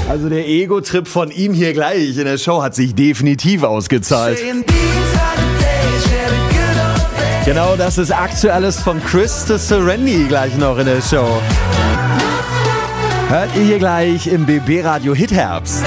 Also der Ego-Trip von ihm hier gleich in der Show hat sich definitiv ausgezahlt. Genau, das ist Aktuelles von Chris de Serenity gleich noch in der Show. Hört ihr hier gleich im BB-Radio Hit-Herbst.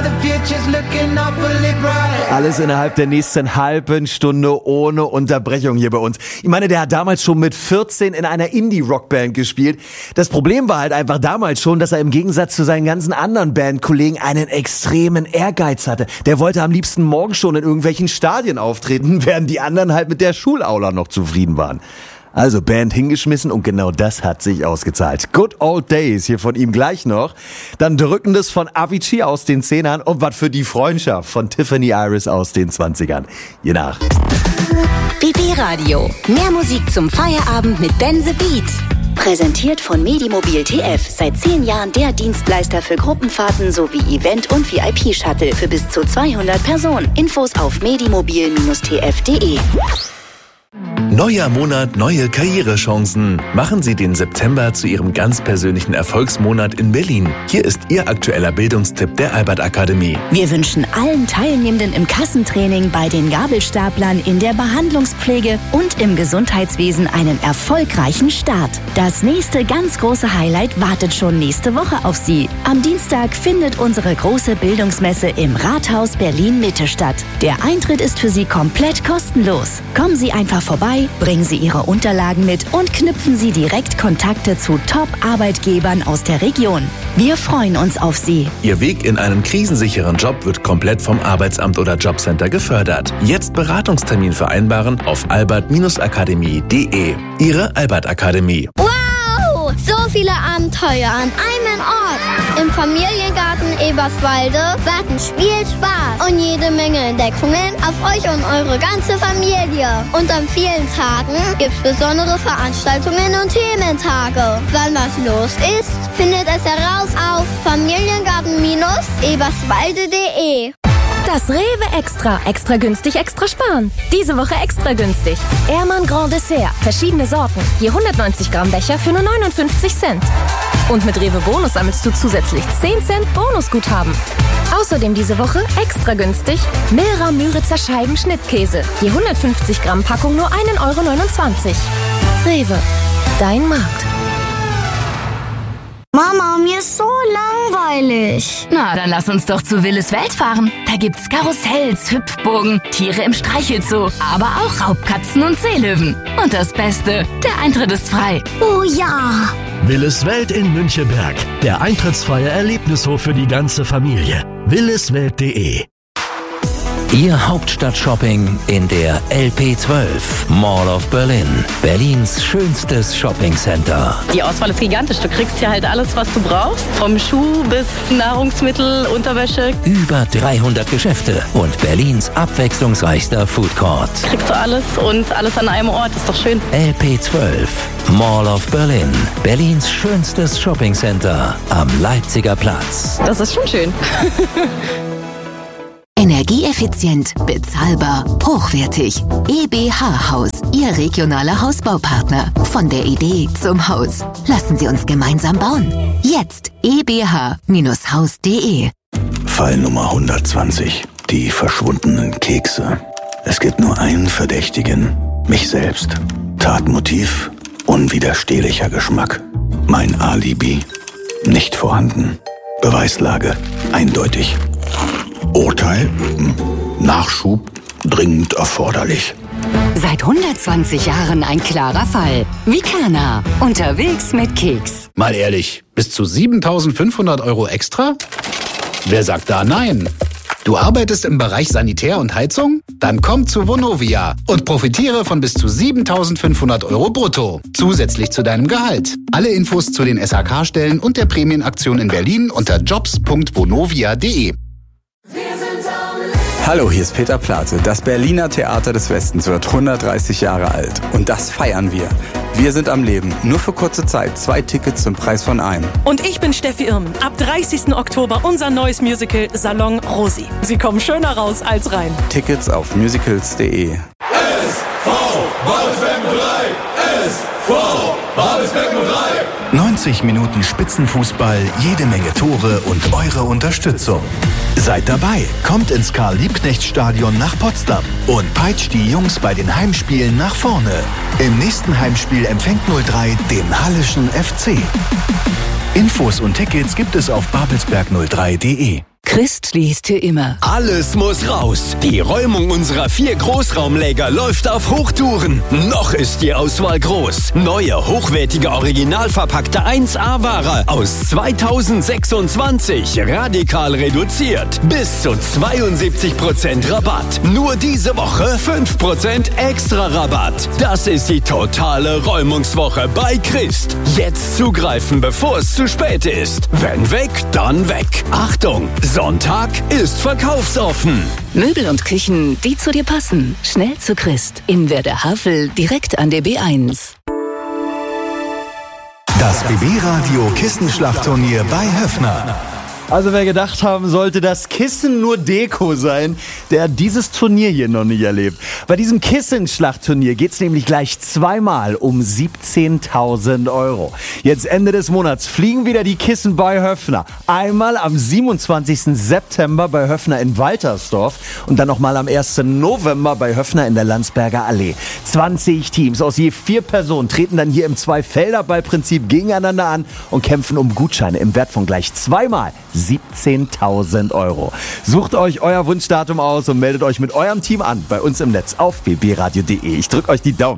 Alles innerhalb der nächsten halben Stunde ohne Unterbrechung hier bei uns. Ich meine, der hat damals schon mit 14 in einer Indie-Rockband gespielt. Das Problem war halt einfach damals schon, dass er im Gegensatz zu seinen ganzen anderen Bandkollegen einen extremen Ehrgeiz hatte. Der wollte am liebsten morgen schon in irgendwelchen Stadien auftreten, während die anderen halt mit der Schulaula noch zufrieden waren. Also Band hingeschmissen und genau das hat sich ausgezahlt. Good Old Days hier von ihm gleich noch. Dann Drückendes von Avicii aus den 10ern und was für die Freundschaft von Tiffany Iris aus den 20ern. Je nach. BB Radio. Mehr Musik zum Feierabend mit Ben the Beat. Präsentiert von Medimobil TF. Seit 10 Jahren der Dienstleister für Gruppenfahrten sowie Event- und VIP-Shuttle für bis zu 200 Personen. Infos auf medimobil-tf.de. Neuer Monat, neue Karrierechancen. Machen Sie den September zu Ihrem ganz persönlichen Erfolgsmonat in Berlin. Hier ist Ihr aktueller Bildungstipp der Albert Akademie. Wir wünschen allen Teilnehmenden im Kassentraining, bei den Gabelstaplern, in der Behandlungspflege und im Gesundheitswesen einen erfolgreichen Start. Das nächste ganz große Highlight wartet schon nächste Woche auf Sie. Am Dienstag findet unsere große Bildungsmesse im Rathaus Berlin-Mitte statt. Der Eintritt ist für Sie komplett kostenlos. Kommen Sie einfach vorbei, bringen Sie Ihre Unterlagen mit und knüpfen Sie direkt Kontakte zu Top-Arbeitgebern aus der Region. Wir freuen uns auf Sie. Ihr Weg in einen krisensicheren Job wird komplett vom Arbeitsamt oder Jobcenter gefördert. Jetzt Beratungstermin vereinbaren auf albert-akademie.de. Ihre Albert Akademie. Wow! So viele Abenteuer an einem Ort. Im Familiengarten Eberswalde warten Spielspaß und jede Menge Entdeckungen auf euch und eure ganze Familie. Und an vielen Tagen gibt's besondere Veranstaltungen und Thementage. Wann was los ist, findet es heraus auf familiengarten-eberswalde.de. Das Rewe Extra. Extra günstig, extra sparen. Diese Woche extra günstig. Ehrmann Grand Dessert. Verschiedene Sorten. Je 190 Gramm Becher für nur 59 Cent. Und mit Rewe Bonus sammelst du zusätzlich 10 Cent Bonusguthaben. Außerdem diese Woche extra günstig Milra Müritzer Scheiben Schnittkäse. Je 150 Gramm Packung nur 1,29 Euro. Rewe. Dein Markt. Mama, mir ist so langweilig. Na, dann lass uns doch zu Willis Welt fahren. Da gibt's Karussells, Hüpfburgen, Tiere im Streichelzoo, aber auch Raubkatzen und Seelöwen. Und das Beste, der Eintritt ist frei. Oh ja. Willis Welt in Münchenberg. Der eintrittsfreie Erlebnishof für die ganze Familie. williswelt.de. Ihr Hauptstadt-Shopping in der LP12 Mall of Berlin. Berlins schönstes Shoppingcenter. Die Auswahl ist gigantisch. Du kriegst hier halt alles, was du brauchst. Vom Schuh bis Nahrungsmittel, Unterwäsche. Über 300 Geschäfte und Berlins abwechslungsreichster Food Court. Kriegst du alles und alles an einem Ort. Ist doch schön. LP12 Mall of Berlin. Berlins schönstes Shoppingcenter am Leipziger Platz. Das ist schon schön. Energieeffizient, bezahlbar, hochwertig. EBH Haus, Ihr regionaler Hausbaupartner. Von der Idee zum Haus. Lassen Sie uns gemeinsam bauen. Jetzt ebh-haus.de. Fall Nummer 120. Die verschwundenen Kekse. Es gibt nur einen Verdächtigen. Mich selbst. Tatmotiv. Unwiderstehlicher Geschmack. Mein Alibi. Nicht vorhanden. Beweislage. Eindeutig. Urteil, Nachschub, dringend erforderlich. Seit 120 Jahren ein klarer Fall. Vicana, unterwegs mit Keks. Mal ehrlich, bis zu 7.500 Euro extra? Wer sagt da nein? Du arbeitest im Bereich Sanitär und Heizung? Dann komm zu Vonovia und profitiere von bis zu 7.500 Euro brutto. Zusätzlich zu deinem Gehalt. Alle Infos zu den SHK-Stellen und der Prämienaktion in Berlin unter jobs.vonovia.de. Hallo, hier ist Peter Plate. Das Berliner Theater des Westens wird 130 Jahre alt. Und das feiern wir. Wir sind am Leben. Nur für kurze Zeit. 2 Tickets zum Preis von einem. Und ich bin Steffi Irmen. Ab 30. Oktober unser neues Musical Salon Rosi. Sie kommen schöner raus als rein. Tickets auf musicals.de. SV Wolfenbüttel 3. SV Babelsberg 03. 90 Minuten Spitzenfußball, jede Menge Tore und eure Unterstützung. Seid dabei, kommt ins Karl-Liebknecht-Stadion nach Potsdam und peitscht die Jungs bei den Heimspielen nach vorne. Im nächsten Heimspiel empfängt 03 den Hallischen FC. Infos und Tickets gibt es auf babelsberg03.de. Christ liest für immer. Alles muss raus. Die Räumung unserer 4 Großraumläger läuft auf Hochtouren. Noch ist die Auswahl groß. Neue, hochwertige, original verpackte 1A-Ware aus 2026. Radikal reduziert. Bis zu 72% Rabatt. Nur diese Woche 5% extra Rabatt. Das ist die totale Räumungswoche bei Christ. Jetzt zugreifen, bevor es zu spät ist. Wenn weg, dann weg. Achtung! Sonntag ist verkaufsoffen. Möbel und Küchen, die zu dir passen. Schnell zu Christ. In Werder-Havel, direkt an der B1. Das BB-Radio Kissenschlachtturnier bei Höffner. Also wer gedacht haben sollte, dass Kissen nur Deko sein, der hat dieses Turnier hier noch nicht erlebt. Bei diesem Kissenschlachtturnier geht's nämlich gleich zweimal um 17.000 €. Jetzt Ende des Monats fliegen wieder die Kissen bei Höffner. Einmal am 27. September bei Höffner in Waltersdorf und dann nochmal am 1. November bei Höffner in der Landsberger Allee. 20 Teams aus je 4 Personen treten dann hier im Zwei-Felder-Ball-Prinzip gegeneinander an und kämpfen um Gutscheine im Wert von gleich zweimal 17.000 €. Sucht euch euer Wunschdatum aus und meldet euch mit eurem Team an bei uns im Netz auf bbradio.de. Ich drücke euch die Daumen.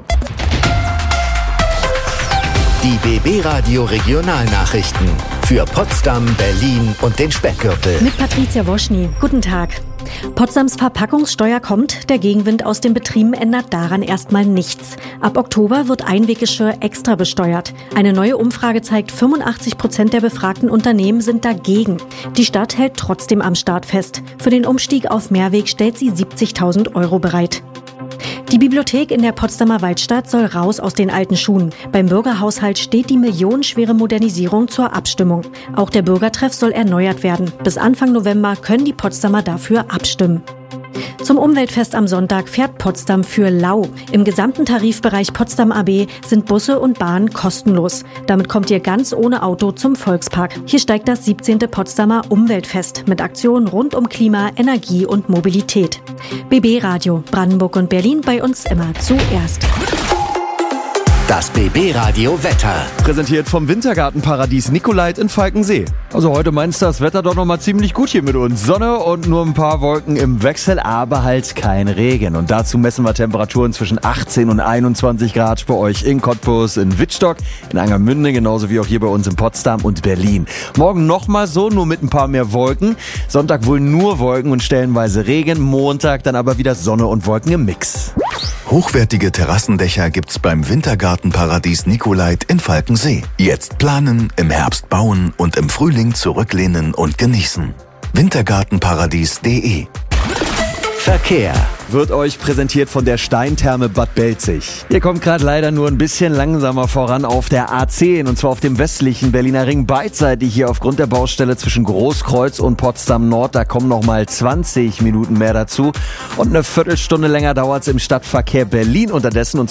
Die BB-Radio Regionalnachrichten für Potsdam, Berlin und den Speckgürtel. Mit Patricia Woschny. Guten Tag. Potsdams Verpackungssteuer kommt, der Gegenwind aus den Betrieben ändert daran erstmal nichts. Ab Oktober wird Einweggeschirr extra besteuert. Eine neue Umfrage zeigt, 85% der befragten Unternehmen sind dagegen. Die Stadt hält trotzdem am Start fest. Für den Umstieg auf Mehrweg stellt sie 70.000 € bereit. Die Bibliothek in der Potsdamer Waldstadt soll raus aus den alten Schuhen. Beim Bürgerhaushalt steht die millionenschwere Modernisierung zur Abstimmung. Auch der Bürgertreff soll erneuert werden. Bis Anfang November können die Potsdamer dafür abstimmen. Zum Umweltfest am Sonntag fährt Potsdam für lau. Im gesamten Tarifbereich Potsdam AB sind Busse und Bahnen kostenlos. Damit kommt ihr ganz ohne Auto zum Volkspark. Hier steigt das 17. Potsdamer Umweltfest mit Aktionen rund um Klima, Energie und Mobilität. BB Radio, Brandenburg und Berlin, bei uns immer zuerst. Das BB-Radio Wetter. Präsentiert vom Wintergartenparadies Nikolait in Falkensee. Also heute meinst du das Wetter doch noch mal ziemlich gut hier mit uns. Sonne und nur ein paar Wolken im Wechsel, aber halt kein Regen. Und dazu messen wir Temperaturen zwischen 18 und 21 Grad bei euch in Cottbus, in Wittstock, in Angermünde, genauso wie auch hier bei uns in Potsdam und Berlin. Morgen nochmal so, nur mit ein paar mehr Wolken. Sonntag wohl nur Wolken und stellenweise Regen. Montag dann aber wieder Sonne und Wolken im Mix. Hochwertige Terrassendächer gibt's beim Wintergartenparadies Nikolait in Falkensee. Jetzt planen, im Herbst bauen und im Frühling zurücklehnen und genießen. Wintergartenparadies.de. Verkehr wird euch präsentiert von der Steintherme Bad Belzig. Ihr kommt gerade leider nur ein bisschen langsamer voran auf der A10 und zwar auf dem westlichen Berliner Ring beidseitig hier aufgrund der Baustelle zwischen Großkreuz und Potsdam Nord. Da kommen nochmal 20 Minuten mehr dazu und eine Viertelstunde länger dauert es im Stadtverkehr Berlin unterdessen und